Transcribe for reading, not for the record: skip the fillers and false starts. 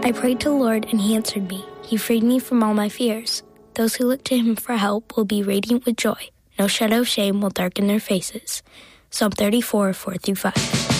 I prayed to the Lord, and he answered me. He freed me from all my fears. Those who look to him for help will be radiant with joy. No shadow of shame will darken their faces. Psalm 34, 4-5.